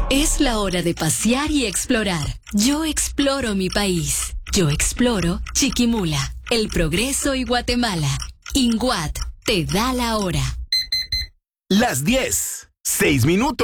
Es la hora de pasear y explorar. Yo exploro mi país. Yo exploro Chiquimula, El Progreso y Guatemala. INGUAT te da la hora. Las 10:06.